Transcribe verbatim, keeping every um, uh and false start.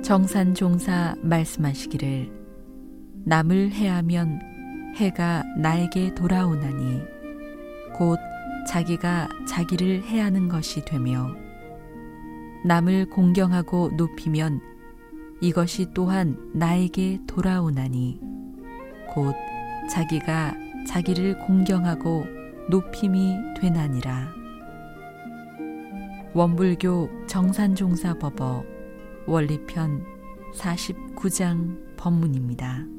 정산종사 말씀하시기를 남을 해하면 해가 나에게 돌아오나니 곧 자기가 자기를 해하는 것이 되며 남을 공경하고 높이면 이것이 또한 나에게 돌아오나니 곧 자기가 자기를 공경하고 높임이 되나니라. 원불교 정산종사법어 원리편 사십구 장 법문입니다.